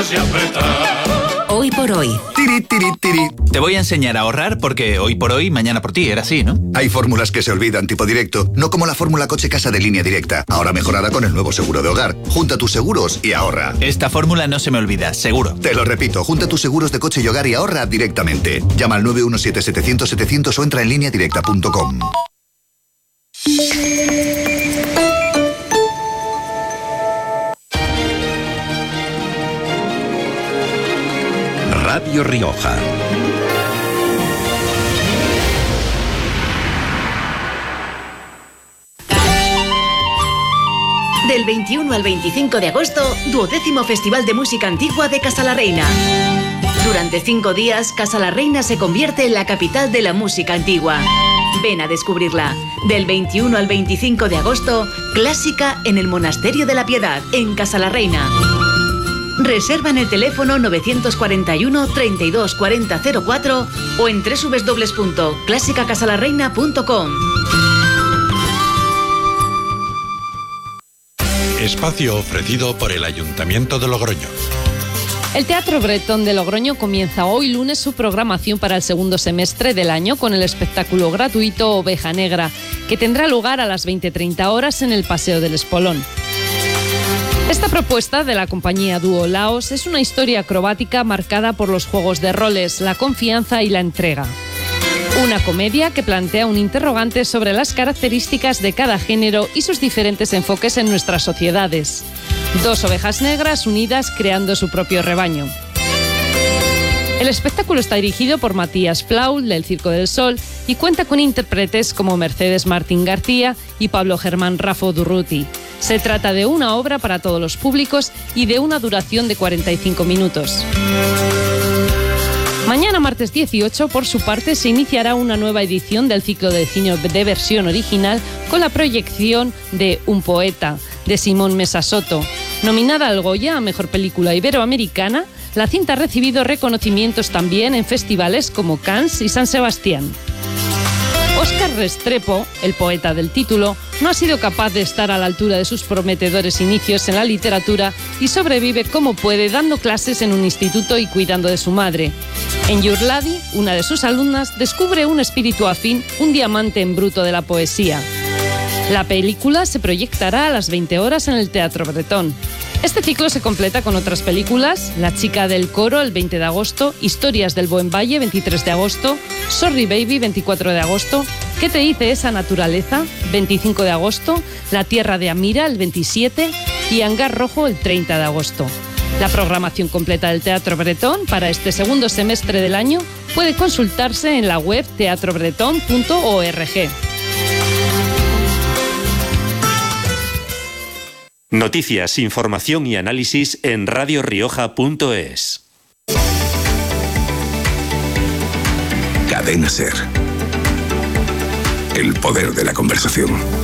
Hoy por hoy. Tiri, tiri, tiri. Te voy a enseñar a ahorrar porque hoy por hoy, mañana por ti, era así, ¿no? Hay fórmulas que se olvidan, tipo directo, no como la fórmula coche casa de Línea Directa, ahora mejorada con el nuevo seguro de hogar. Junta tus seguros y ahorra. Esta fórmula no se me olvida, seguro. Te lo repito, junta tus seguros de coche y hogar y ahorra directamente. Llama al 917-700-700 o entra en lineadirecta.com. Radio Rioja. Del 21 al 25 de agosto, 12º Festival de Música Antigua de Casa la Reina. Durante 5 días, Casa la Reina se convierte en la capital de la música antigua. Ven a descubrirla. Del 21 al 25 de agosto, clásica en el Monasterio de la Piedad, en Casa la Reina. Reserva en el teléfono 941 32 40 04 o en www.clásicacasalarreina.com. Espacio ofrecido por el Ayuntamiento de Logroño. El Teatro Bretón de Logroño comienza hoy lunes su programación para el segundo semestre del año con el espectáculo gratuito Oveja Negra, que tendrá lugar a las 20:30 horas en el Paseo del Espolón. Esta propuesta de la compañía Dúo Laos es una historia acrobática marcada por los juegos de roles, la confianza y la entrega. Una comedia que plantea un interrogante sobre las características de cada género y sus diferentes enfoques en nuestras sociedades. 2 ovejas negras unidas creando su propio rebaño. El espectáculo está dirigido por Matías Flaul, del Circo del Sol, y cuenta con intérpretes como Mercedes Martín García y Pablo Germán Rafo Durruti. Se trata de una obra para todos los públicos y de una duración de 45 minutos. Mañana, martes 18, por su parte, se iniciará una nueva edición del ciclo de cine de versión original con la proyección de Un poeta, de Simón Mesa Soto. Nominada al Goya a Mejor Película Iberoamericana, la cinta ha recibido reconocimientos también en festivales como Cannes y San Sebastián. Óscar Restrepo, el poeta del título, no ha sido capaz de estar a la altura de sus prometedores inicios en la literatura y sobrevive como puede dando clases en un instituto y cuidando de su madre. En Yurladi, una de sus alumnas descubre un espíritu afín, un diamante en bruto de la poesía. La película se proyectará a las 20 horas en el Teatro Bretón. Este ciclo se completa con otras películas: La chica del coro, el 20 de agosto, Historias del Buen Valle, 23 de agosto, Sorry Baby, 24 de agosto, ¿Qué te dice esa naturaleza?, 25 de agosto, La tierra de Amira, el 27, y Hangar Rojo, el 30 de agosto. La programación completa del Teatro Bretón para este segundo semestre del año puede consultarse en la web teatrobretón.org. Noticias, información y análisis en radiorioja.es. Cadena SER. El poder de la conversación.